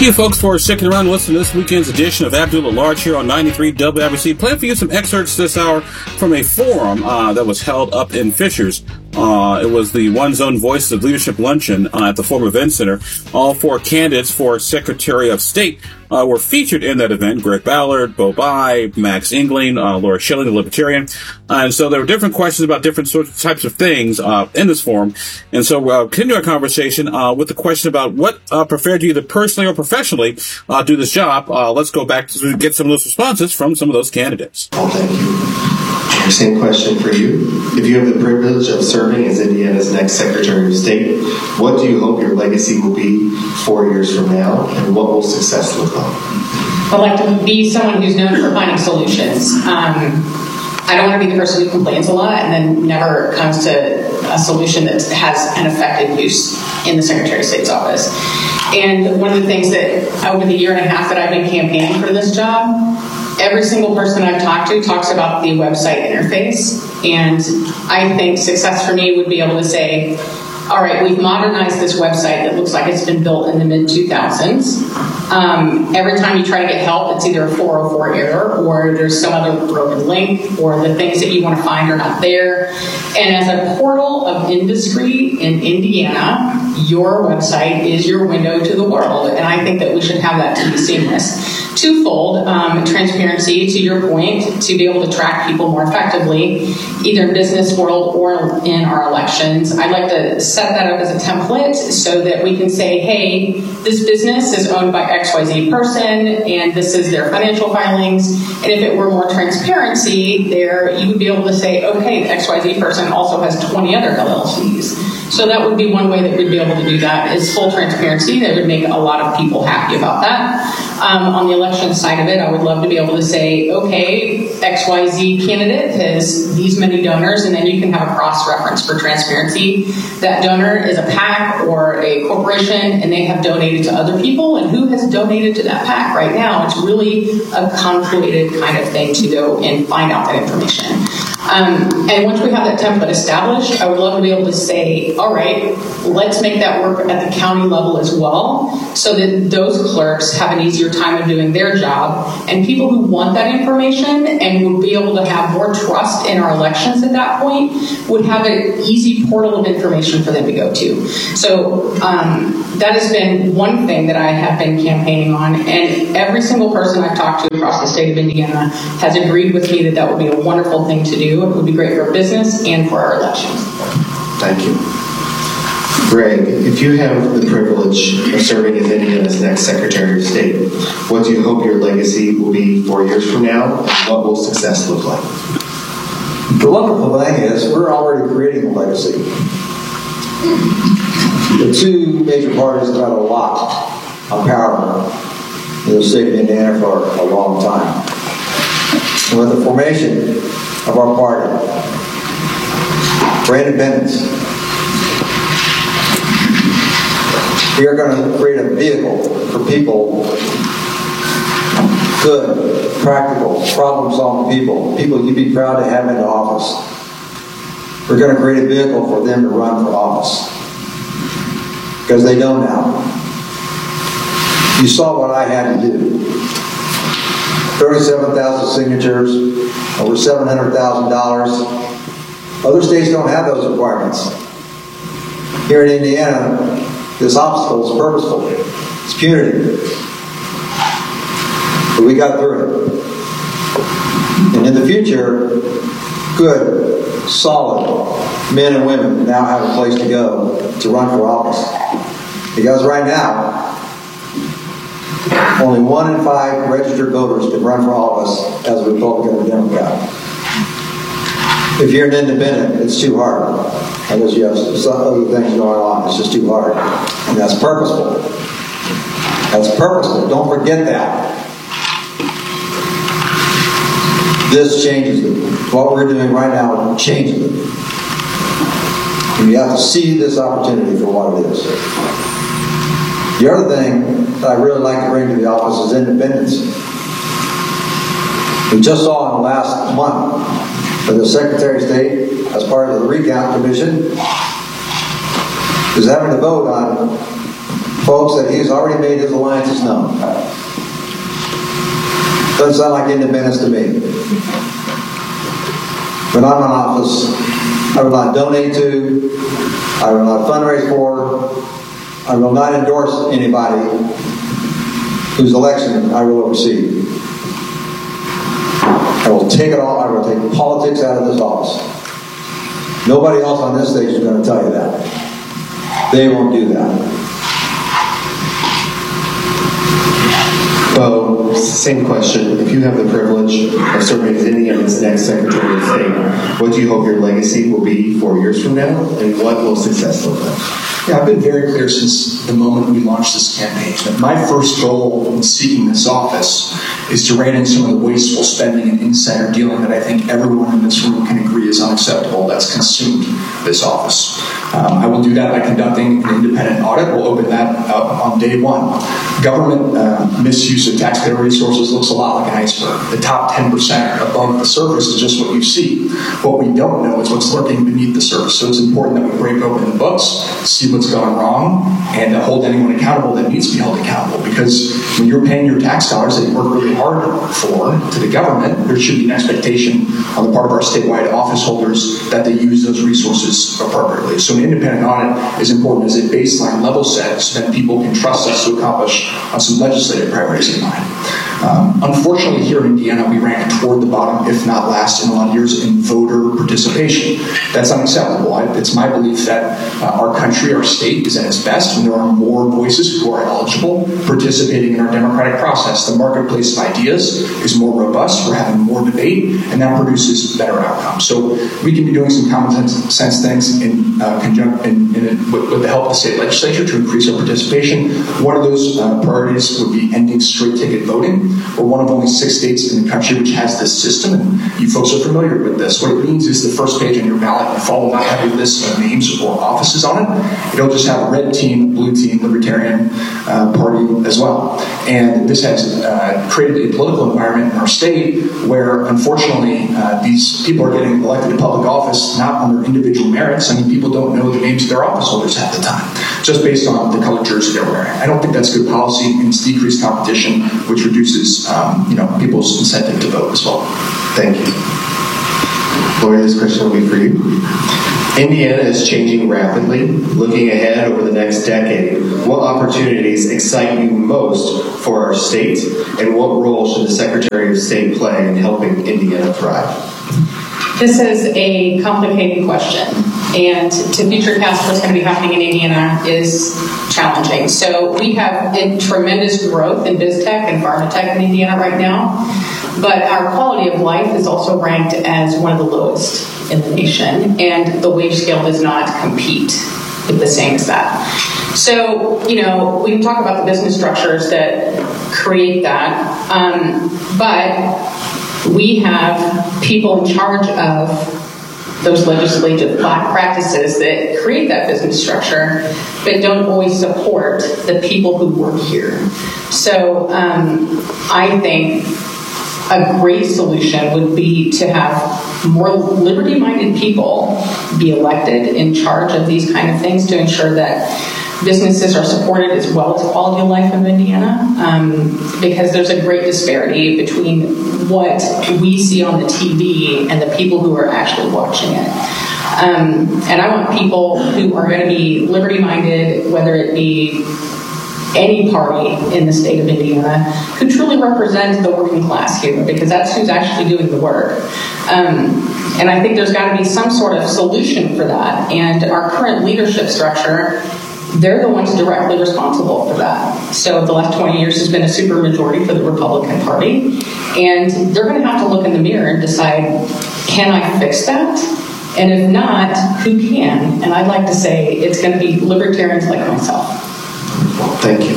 you, folks, for sticking around and listening to this weekend's edition of Abdul at Large here on 93 WABC. Playing for you some excerpts this hour from a forum that was held up in Fishers. It was the One Zone Voices of Leadership Luncheon at the Forum Event Center. All four candidates for Secretary of State were featured in that event. Greg Ballard, Bo Bai, Max Engling, Laura Schilling, the Libertarian. And so there were different questions about different types of things in this forum. And so we'll continue our conversation with the question about what preferred you either personally or professionally do this job. Let's go back to get some of those responses from some of those candidates. Oh, thank you. Same question for you. If you have the privilege of serving as Indiana's next Secretary of State, what do you hope your legacy will be 4 years from now, and what will success look like? I'd like to be someone who's known for finding solutions. I don't want to be the person who complains a lot and then never comes to a solution that has an effective use in the Secretary of State's office. And one of the things that over the year and a half that I've been campaigning for this job, every single person I've talked to talks about the website interface. And I think success for me would be able to say, all right, we've modernized this website that looks like it's been built in the mid-2000s. Every time you try to get help, it's either a 404 error or there's some other broken link or the things that you want to find are not there. And as a portal of industry in Indiana, your website is your window to the world. And I think that we should have that to be seamless. Twofold, transparency, to your point, to be able to track people more effectively, either in business world or in our elections. I'd like to set that up as a template so that we can say, hey, this business is owned by XYZ person, and this is their financial filings. And if it were more transparency there, you would be able to say, okay, the XYZ person also has 20 other LLCs. So that would be one way that we'd be able to do that, is full transparency. That would make a lot of people happy about that. On the election side of it, I would love to be able to say, okay, XYZ candidate has these many donors, and then you can have a cross-reference for transparency. That donor is a PAC or a corporation, and they have donated to other people, and who has donated to that PAC right now? It's really a conflated kind of thing to go and find out that information. And once we have that template established, I would love to be able to say, all right, let's make that work at the county level as well, so that those clerks have an easier time of doing their job, and people who want that information and would be able to have more trust in our elections at that point would have an easy portal of information for them to go to. So that has been one thing that I have been campaigning on, and every single person I've talked to across the state of Indiana has agreed with me that that would be a wonderful thing to do. It would be great for business and for our elections. Thank you. Greg, if you have the privilege of serving as Indiana's next Secretary of State, what do you hope your legacy will be 4 years from now, and what will success look like? The wonderful thing is we're already creating a legacy. The two major parties have had a lot of power in the state of Indiana for a long time. And with the formation of our party for independence, we are going to create a vehicle for people, good, practical, problem-solving people you'd be proud to have in office. We're going to create a vehicle for them to run for office, because they don't now. You saw what I had to do. 37,000 signatures, over $700,000. Other states don't have those requirements. Here in Indiana, this obstacle is purposeful. It's punitive. But we got through it. And in the future, good, solid men and women now have a place to go to run for office. Because right now, only 1 in 5 registered voters can run for office as a Republican or Democrat. If you're an independent, it's too hard. Unless you have some other things going on, it's just too hard. And that's purposeful. That's purposeful. Don't forget that. This changes it. What we're doing right now changes it. And you have to see this opportunity for what it is. The other thing that I really like to bring to the office is independence. We just saw in the last month that the Secretary of State, as part of the recount commission, is having to vote on folks, that he's already made his alliances known. Doesn't sound like independence to me. When I'm in office, I will not donate to, I will not fundraise for, I will not endorse anybody whose election I will oversee. I will take it all, I will take politics out of this office. Nobody else on this stage is going to tell you that. They won't do that. Well, same question. If you have the privilege of serving as Indiana's next Secretary of State, what do you hope your legacy will be 4 years from now, and what will success look like? Yeah, I've been very clear since the moment we launched this campaign that my first goal in seeking this office is to rein in some of the wasteful spending and insider dealing that I think everyone in this room can agree is unacceptable that's consumed this office. I will do that by conducting an independent audit. We'll open that up on day one. Government misuse of taxpayer resources looks a lot like an iceberg. The top 10% above the surface is just what you see. What we don't know is what's lurking beneath the surface. So it's important that we break open the books, see what's gone wrong, and hold anyone accountable that needs to be held accountable. Because when you're paying your tax dollars that you work really hard for to the government, there should be an expectation on the part of our statewide office holders that they use those resources appropriately. So an independent audit is important as a baseline level set so that people can trust us to accomplish on some legislative priorities in mind. Unfortunately, here in Indiana, we rank toward the bottom, if not last, in a lot of years in voter participation. That's unacceptable. It's my belief that our country, our state, is at its best when there are more voices who are eligible participating in our democratic process. The marketplace of ideas is more robust. We're having more debate, and that produces better outcomes. So we can be doing some common sense things in conjunction with the help of the state legislature to increase our participation. One of those priorities would be ending straight ticket voting. We're one of only 6 states in the country which has this system, and you folks are familiar with this. What it means is the first page on your ballot will follow not have a list of names or offices on it. It'll just have red team, blue team, Libertarian Party as well. And this has created a political environment in our state where, unfortunately, these people are getting elected to public office not on their individual merits. I mean, people don't know the names of their office holders half the time, just based on the colored jersey they're wearing. I don't think that's good policy, and it's decreased competition, which reduces people's incentive to vote as well. Thank you. Lori, this question will be for you. Indiana is changing rapidly. Looking ahead over the next decade, what opportunities excite you most for our state, and what role should the Secretary of State play in helping Indiana thrive? This is a complicated question, and to futurecast what's going to be happening in Indiana is challenging. So we have tremendous growth in biz tech and pharma tech in Indiana right now, but our quality of life is also ranked as one of the lowest in the nation, and the wage scale does not compete with the same as that. So, we can talk about the business structures that create that, but we have people in charge of those legislative practices that create that business structure, but don't always support the people who work here. So I think a great solution would be to have more liberty-minded people be elected in charge of these kind of things to ensure that businesses are supported as well as quality of life in Indiana, because there's a great disparity between what we see on the TV and the people who are actually watching it. And I want people who are going to be liberty-minded, whether it be any party in the state of Indiana, who truly represents the working class here, because that's who's actually doing the work. And I think there's got to be some sort of solution for that. And our current leadership structure, they're the ones directly responsible for that. So the last 20 years has been a supermajority for the Republican Party. And they're going to have to look in the mirror and decide, can I fix that? And if not, who can? And I'd like to say it's going to be libertarians like myself. Thank you.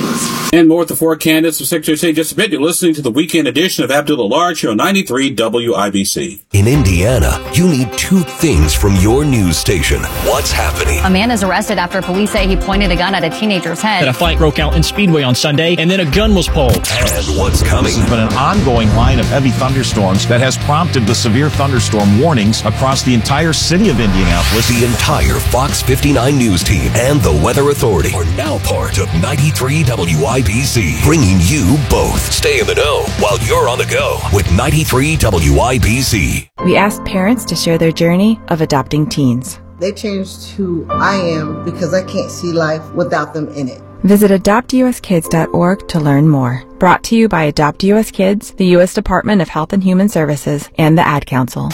And more with the four candidates for Secretary of State just a bit. You're listening to the weekend edition of Abdullah Large here on 93 WIBC. In Indiana, you need two things from your news station. What's happening? A man is arrested after police say he pointed a gun at a teenager's head. A fight broke out in Speedway on Sunday, and then a gun was pulled. And what's coming? There's been an ongoing line of heavy thunderstorms that has prompted the severe thunderstorm warnings across the entire city of Indianapolis. The entire Fox 59 news team and the Weather Authority are now part of 93 WIBC, bringing you both. Stay in the know while you're on the go with 93 WIBC. We asked parents to share their journey of adopting teens. They changed who I am because I can't see life without them in it. Visit adoptuskids.org to learn more. Brought to you by Adopt US Kids, the U.S. Department of Health and Human Services, and the Ad Council.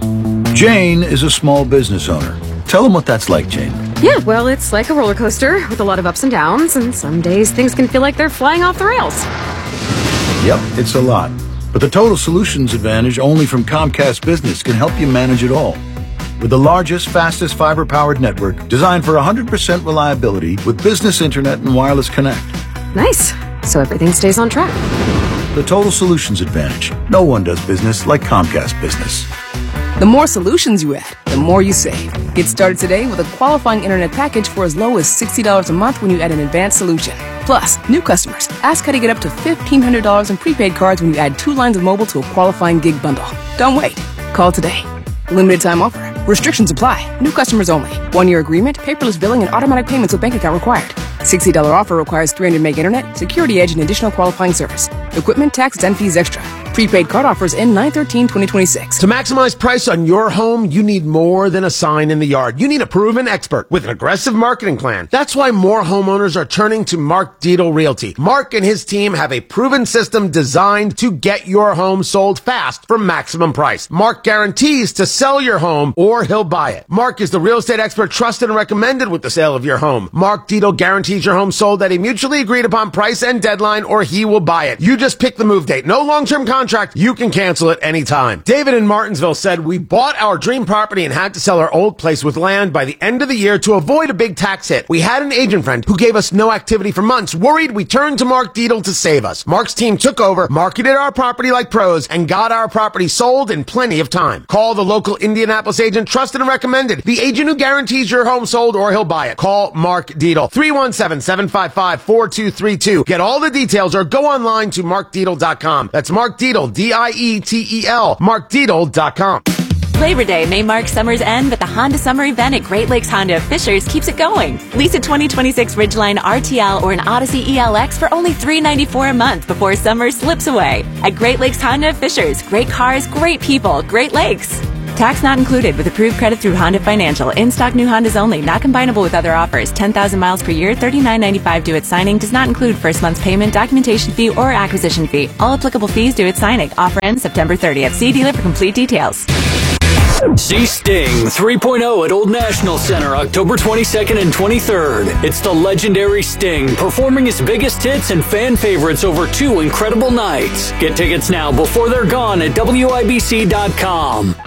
Jane is a small business owner. Tell them what that's like, Jane. Yeah, well, it's like a roller coaster with a lot of ups and downs, and some days things can feel like they're flying off the rails. Yep, it's a lot. But the Total Solutions Advantage only from Comcast Business can help you manage it all. With the largest, fastest fiber-powered network designed for 100% reliability with business internet and wireless connect. Nice. So everything stays on track. The Total Solutions Advantage. No one does business like Comcast Business. The more solutions you add, the more you save. Get started today with a qualifying internet package for as low as $60 a month when you add an advanced solution. Plus, new customers, ask how to get up to $1,500 in prepaid cards when you add 2 lines of mobile to a qualifying gig bundle. Don't wait. Call today. Limited time offer. Restrictions apply. New customers only. 1-year agreement, paperless billing, and automatic payments with bank account required. $60 offer requires 300 meg internet, security edge, and additional qualifying service. Equipment, taxes, and fees extra. Prepaid card offers end 9/13/2026. To maximize price on your home, you need more than a sign in the yard. You need a proven expert with an aggressive marketing plan. That's why more homeowners are turning to Mark Dietel Realty. Mark and his team have a proven system designed to get your home sold fast for maximum price. Mark guarantees to sell your home or he'll buy it. Mark is the real estate expert trusted and recommended with the sale of your home. Mark Dietel guarantees your home sold at a mutually agreed upon price and deadline or he will buy it. You just pick the move date. No long-term contract. You can cancel it anytime. David in Martinsville said, we bought our dream property and had to sell our old place with land by the end of the year to avoid a big tax hit. We had an agent friend who gave us no activity for months. Worried, we turned to Mark Dietel to save us. Mark's team took over, marketed our property like pros, and got our property sold in plenty of time. Call the local Indianapolis agent, trusted and recommended. The agent who guarantees your home sold or he'll buy it. Call Mark Dietel. 317-755-4232. Get all the details or go online to markdietel.com. That's Mark Dietel, Dietel, markdietel.com. Labor Day may mark summer's end, but the Honda Summer Event at Great Lakes Honda of Fishers keeps it going. Lease a 2026 Ridgeline RTL or an Odyssey ELX for only $394 a month before summer slips away. At Great Lakes Honda of Fishers, great cars, great people, Great Lakes. Tax not included with approved credit through Honda Financial. In-stock new Hondas only. Not combinable with other offers. 10,000 miles per year, $39.95 due at signing. Does not include first month's payment, documentation fee, or acquisition fee. All applicable fees due at signing. Offer ends September 30th. See dealer for complete details. See Sting 3.0 at Old National Center October 22nd and 23rd. It's the legendary Sting performing his biggest hits and fan favorites over 2 incredible nights. Get tickets now before they're gone at WIBC.com.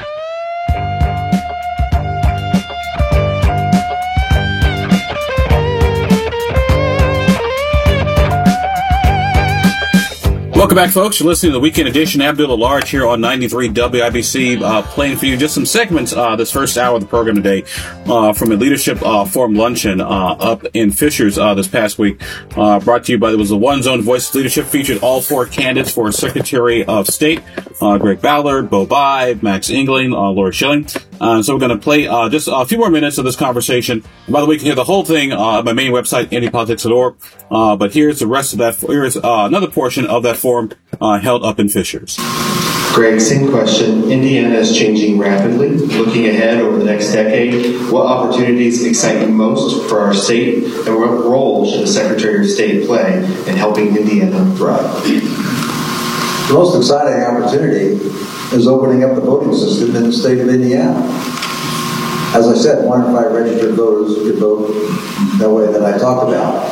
Welcome back, folks. You're listening to the Weekend Edition. Abdullah Large here on 93 WIBC, playing for you just some segments this first hour of the program today from a leadership forum luncheon up in Fishers this past week. Brought to you by, it was the One Zone Voices Leadership, featured all 4 candidates for Secretary of State, Greg Ballard, Bo Bai, Max Engling, Laura Schilling. So we're going to play just a few more minutes of this conversation. And by the way, you can hear the whole thing on my main website, IndyPolitics.org. But here's the rest of that. Here's another portion of that forum held up in Fishers. Greg, same question. Indiana is changing rapidly. Looking ahead over the next decade, what opportunities excite you most for our state, and what role should the Secretary of State play in helping Indiana thrive? The most exciting opportunity is opening up the voting system in the state of Indiana. As I said, 1 in 5 registered voters could vote that way that I talked about.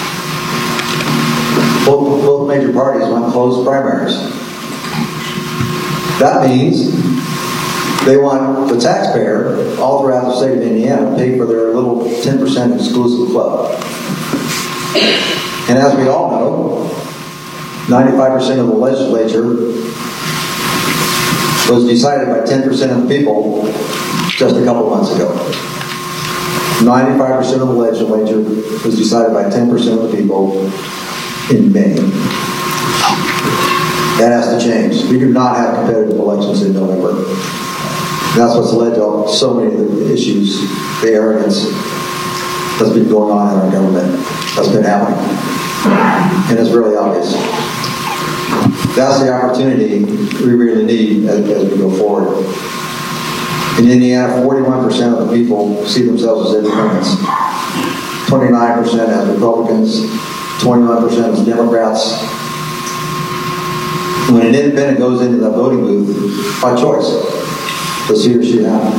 Both major parties want closed primaries. That means they want the taxpayer all throughout the state of Indiana to pay for their little 10% exclusive club. And as we all know, 95% of the legislature was decided by 10% of the people just a couple months ago. 95% of the legislature was decided by 10% of the people in May. That has to change. We do not have competitive elections in November. That's what's led to so many of the issues, the arrogance that's been going on in our government, that's been happening. And it's really obvious. That's the opportunity we really need as we go forward. In Indiana, 41% of the people see themselves as independents, 29% as Republicans, 21% as Democrats. When an independent goes into the voting booth, by choice, does he or she have?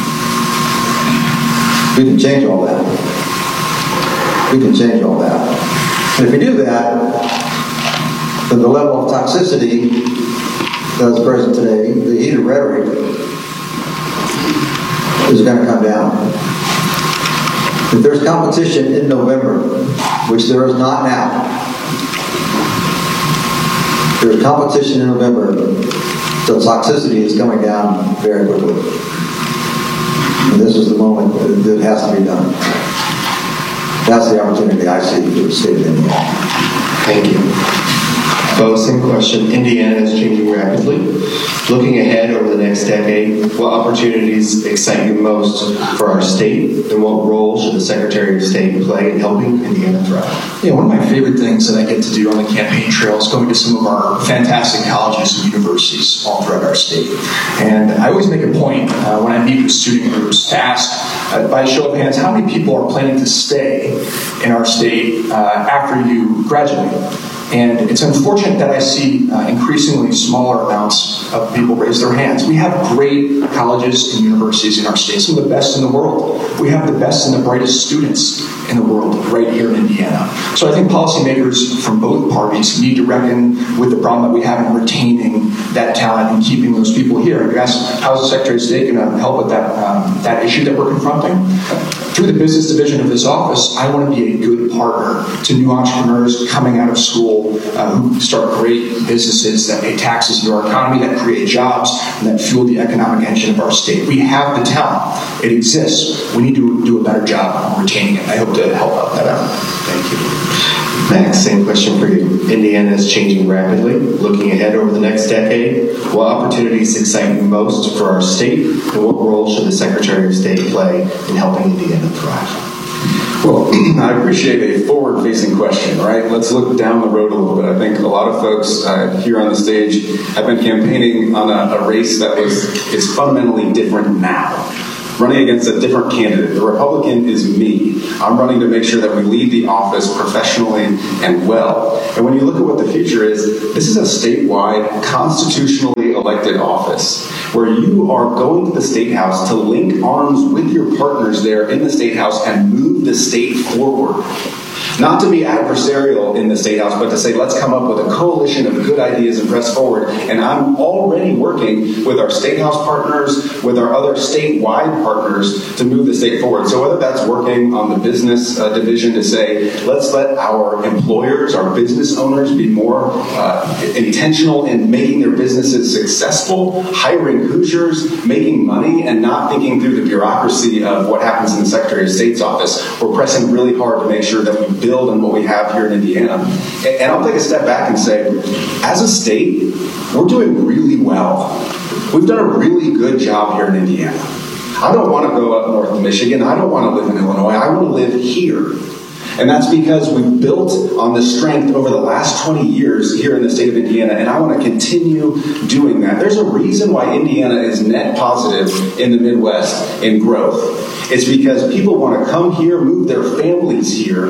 We can change all that. We can change all that. And if we do that, then the level of toxicity that is present today, the heated rhetoric, is going to come down. If there's competition in November, which there is not now, there's competition in November, the toxicity is coming down very quickly. And this is the moment that it has to be done. That's the opportunity I see for the state of Indiana. Thank you. Bo, same question. Indiana is changing rapidly. Looking ahead over the next decade, what opportunities excite you most for our state, and what role should the Secretary of State play in helping Indiana thrive? Yeah, one of my favorite things that I get to do on the campaign trail is going to some of our fantastic colleges and universities all throughout our state. And I always make a point when I meet with student groups to ask, by a show of hands, how many people are planning to stay in our state after you graduate? And it's unfortunate that I see increasingly smaller amounts of people raise their hands. We have great colleges and universities in our state, some of the best in the world. We have the best and the brightest students in the world right here in Indiana. So I think policymakers from both parties need to reckon with the problem that we have in retaining that talent and keeping those people here. And you ask, how is the Secretary of State going to help with that issue that we're confronting? Through the business division of this office, I want to be a good partner to new entrepreneurs coming out of school who start great businesses that pay taxes into our economy, that create jobs, and that fuel the economic engine of our state. We have the talent. It exists. We need to do a better job on retaining it. I hope to help out that out. Thank you. Max, same question for you. Indiana is changing rapidly. Looking ahead over the next decade, what opportunities excite you most for our state, and what role should the Secretary of State play in helping Indiana thrive? Well, I appreciate a forward-facing question, right? Let's look down the road a little bit. I think a lot of folks here on the stage have been campaigning on a race that is fundamentally different now, running against a different candidate. The Republican is me. I'm running to make sure that we lead the office professionally and well. And when you look at what the future is, this is a statewide, constitutionally elected office where you are going to the State House to link arms with your partners there in the State House and move the state forward. Not to be adversarial in the State House, but to say, let's come up with a coalition of good ideas and press forward. And I'm already working with our State House partners, with our other statewide partners to move the state forward. So whether that's working on the business division to say, let's let our employers, our business owners be more intentional in making their businesses successful, hiring Hoosiers, making money, and not thinking through the bureaucracy of what happens in the Secretary of State's office. We're pressing really hard to make sure that we build on what we have here in Indiana. And I'll take a step back and say, as a state, we're doing really well. We've done a really good job here in Indiana. I don't want to go up north to Michigan. I don't want to live in Illinois. I want to live here. And that's because we've built on the strength over the last 20 years here in the state of Indiana, and I want to continue doing that. There's a reason why Indiana is net positive in the Midwest in growth. It's because people want to come here, move their families here,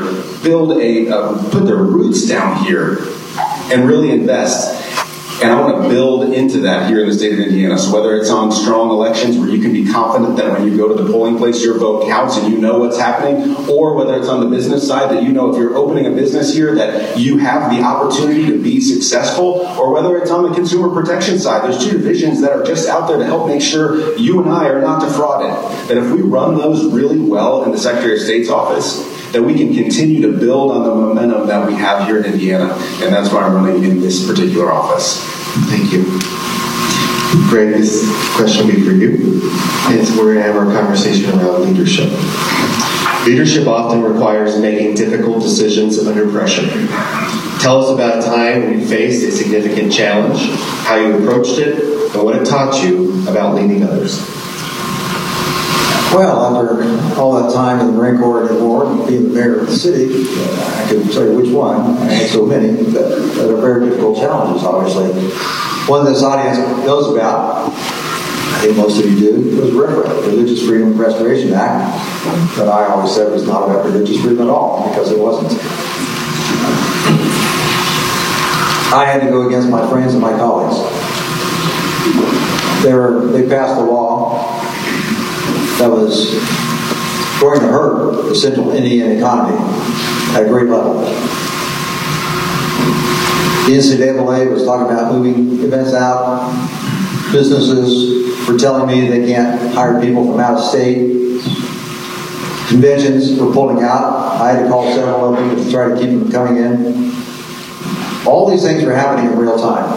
put their roots down here, and really invest. And I want to build into that here in the state of Indiana. So whether it's on strong elections where you can be confident that when you go to the polling place, your vote counts and you know what's happening, or whether it's on the business side that you know if you're opening a business here that you have the opportunity to be successful, or whether it's on the consumer protection side. There's two divisions that are just out there to help make sure you and I are not defrauded. That if we run those really well in the Secretary of State's office, that we can continue to build on the momentum that we have here in Indiana, and that's why I'm running in this particular office. Thank you. Greg, this question will be for you. We're going to have our conversation around leadership. Leadership often requires making difficult decisions under pressure. Tell us about a time when you faced a significant challenge, how you approached it, and what it taught you about leading others. Well, after all that time in the Marine Corps and war, being the mayor of the city, I couldn't tell you which one. I had so many that are very difficult challenges, obviously. One this audience knows about, I think most of you do, was RFRA, Religious Freedom Restoration Act, that I always said was not about religious freedom at all, because it wasn't. I had to go against my friends and my colleagues. They passed a law that was going to hurt the central Indian economy at a great level. The NCAA was talking about moving events out. Businesses were telling me they can't hire people from out of state. Conventions were pulling out. I had to call several of them to try to keep them coming in. All these things were happening in real time.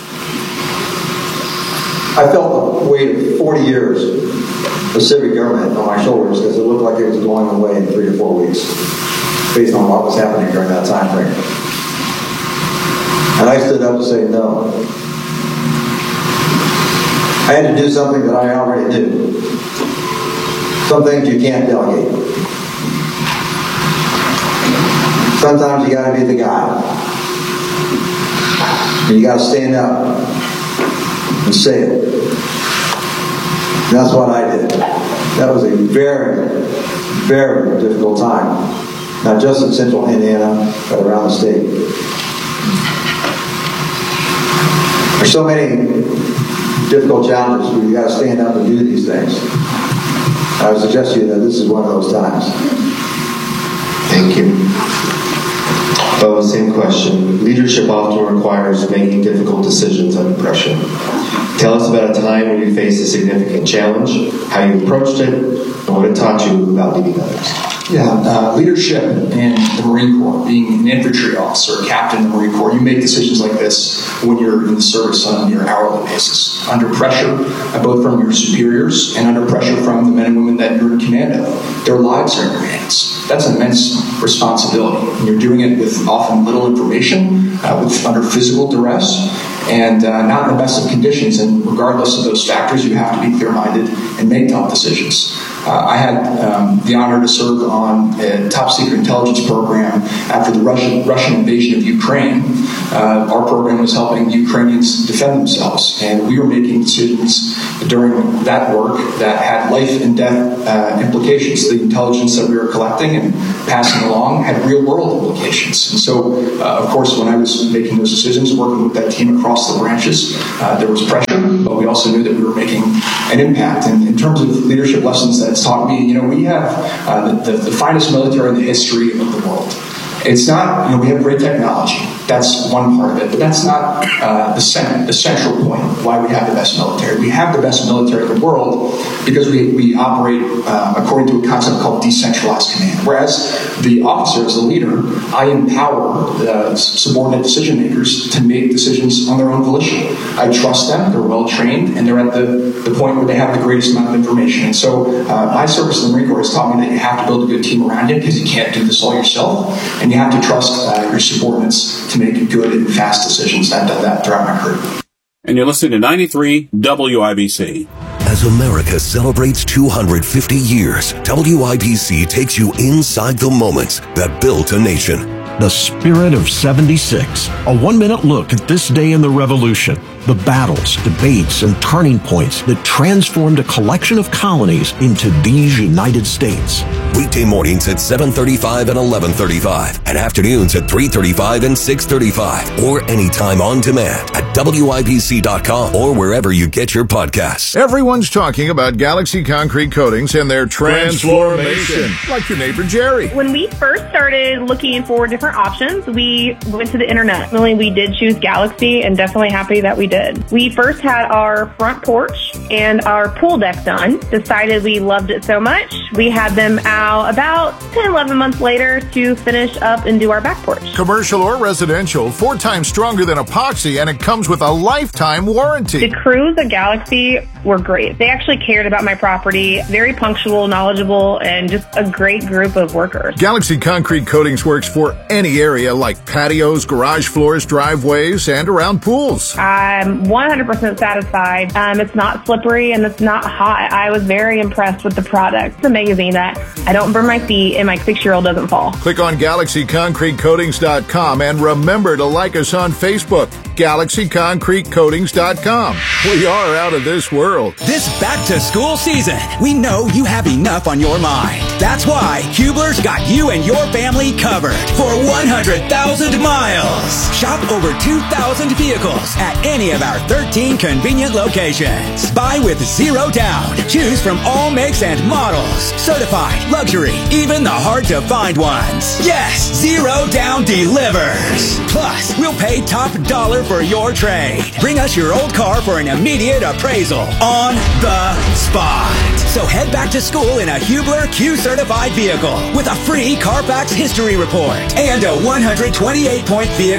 I felt the weight of 40 years of civic government on my shoulders because it looked like it was going away in 3 to 4 weeks based on what was happening during that time frame. And I stood up to say no. I had to do something that I already knew. Some things you can't delegate. Sometimes you got to be the guy. And you got to stand up and say it. And that's what I did. That was a very, very difficult time. Not just in central Indiana, but around the state. There's so many difficult challenges where you got to stand up and do these things. I would suggest to you that this is one of those times. Thank you. Bo, same question. Leadership often requires making difficult decisions under pressure. Tell us about a time when you faced a significant challenge, how you approached it, and what it taught you about leading others. Yeah, leadership in the Marine Corps, being an infantry officer, captain in the Marine Corps, you make decisions like this when you're in the service on your hourly basis, under pressure, both from your superiors and under pressure from the men and women that you're in command of. Their lives are in your hands. That's an immense responsibility. And you're doing it with often little information, under physical duress, and not in the best of conditions. And regardless of those factors, you have to be clear-minded and make tough decisions. I had the honor to serve on a top-secret intelligence program after the Russian invasion of Ukraine. Our program was helping Ukrainians defend themselves, and we were making decisions during that work that had life and death implications. The intelligence that we were collecting and passing along had real-world implications. And so, of course, when I was making those decisions, working with that team across the branches, there was pressure, but we also knew that we were making an impact. And in terms of leadership lessons that it's taught me, we have the finest military in the history of the world. It's not, we have great technology. That's one part of it, but that's not the central point of why we have the best military. We have the best military in the world because we operate according to a concept called decentralized command. Whereas the officer, as the leader, I empower the subordinate decision makers to make decisions on their own volition. I trust them, they're well trained, and they're at the point where they have the greatest amount of information. And so my service in the Marine Corps has taught me that you have to build a good team around you because you can't do this all yourself, and you have to trust your subordinates to make good and fast decisions. I've done that throughout my career. And you're listening to 93 WIBC. As America celebrates 250 years, WIBC takes you inside the moments that built a nation. The Spirit of 76. A 1-minute look at this day in the Revolution. The battles, debates, and turning points that transformed a collection of colonies into these United States. Weekday mornings at 7:35 and 11:35, and afternoons at 3:35 and 6:35, or anytime on demand at WIBC.com, or wherever you get your podcasts. Everyone's talking about Galaxy Concrete Coatings and their transformation. Like your neighbor Jerry. When we first started looking for different options, we went to the internet. We did choose Galaxy, and definitely happy that we did. We first had our front porch and our pool deck done. Decided we loved it so much, we had them out about 10-11 months later to finish up and do our back porch. Commercial or residential, 4 times stronger than epoxy, and it comes with a lifetime warranty. The crews at Galaxy were great. They actually cared about my property, very punctual, knowledgeable, and just a great group of workers. Galaxy Concrete Coatings works for any area like patios, garage floors, driveways, and around pools. I'm 100% satisfied. It's not slippery and it's not hot. I was very impressed with the product. It's amazing that I don't burn my feet and my 6-year-old doesn't fall. Click on GalaxyConcreteCoatings.com and remember to like us on Facebook. GalaxyConcreteCoatings.com. We are out of this world. This back-to-school season, we know you have enough on your mind. That's why Hubler's got you and your family covered for 100,000 miles. Shop over 2,000 vehicles at any of our 13 convenient locations. Buy with 0 down. Choose from all makes and models. Certified, luxury, even the hard-to-find ones. Yes, 0 down delivers. Plus, we'll pay top dollar for your trade. Bring us your old car for an immediate appraisal on the spot. So head back to school in a Hubler Q-certified vehicle with a free Carfax history report and a 128-point vehicle